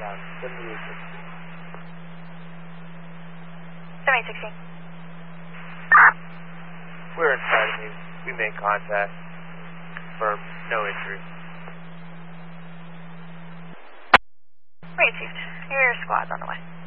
7816. We're inside of me. We made contact. Confirmed. No injury. Received. Your squad's on the way.